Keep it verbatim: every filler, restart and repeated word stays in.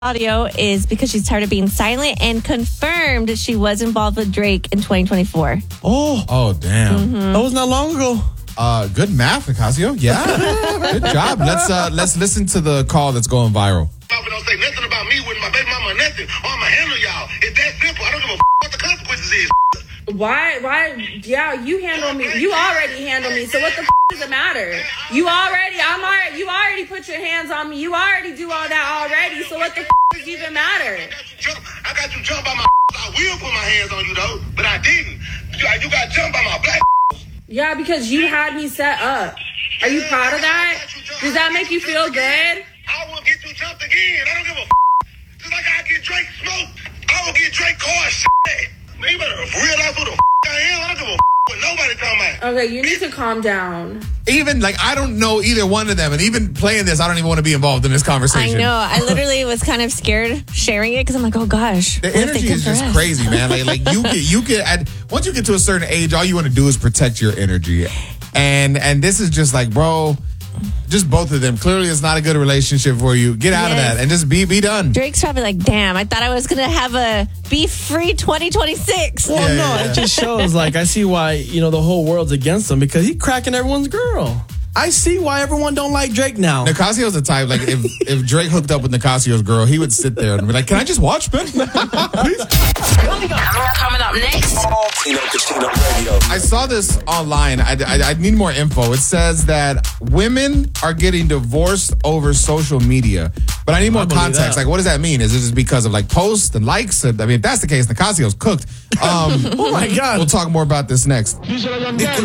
audio is because she's tired of being silent and confirmed she was involved with Drake in twenty twenty-four. Oh, Oh, damn. Mm-hmm. that was not long ago. Uh, good math, Ocasio. Yeah. Good job. Let's uh, let's listen to the call that's going viral. Don't say nothing about me with my baby mama or nothing, or I'ma handle y'all. It's that simple. I don't give a f- what the consequences is. Why, why, yeah, you handle me. You already handle me. So what the f- does it matter? You already, I'm already, you already put your hands on me. You already do all that already. So what the f- does even matter? I got you jump, I got you jump by my I will put my hands on you though, but I didn't. You, you got jumped by my black. Yeah, because you had me set up. Are you proud of that? Does that make you feel good? I will get you jumped again. I don't give a f- just like I get Drake smoked. I will get Drake car shit. Man, you better realize who the f- I am. I don't give a f- what nobody talking about. Okay, you need to calm down. Even, like, I don't know either one of them. And even playing this, I don't even want to be involved in this I conversation. know. I literally was kind of scared sharing it because I'm like, oh gosh. The what if they energy come is for just us? crazy, man. Like, like you get, you get, at, once you get to a certain age, all you want to do is protect your energy. And, and this is just like, bro, just both of them. Clearly, it's not a good relationship for you. Get out Yes. of that and just be, be done. Drake's probably like, damn, I thought I was going to have a beef-free twenty twenty-six. Well, Yeah, no, yeah, yeah. it just shows, like, I see why, you know, the whole world's against him because he cracking everyone's girl. I see why everyone don't like Drake now. Nicasio's the type, like, if, if Drake hooked up with Nicasio's girl, he would sit there and be like, can I just watch, man? Please? Coming up, coming up next. Tino Casino Radio. I saw this online. I, I, I need more info. It says that women are getting divorced over social media. But I need more I believe context. that. Like, what does that mean? Is it just because of, like, posts and likes? I mean, if that's the case, Nicasio's cooked. Um, Oh, my God. We'll talk more about this next.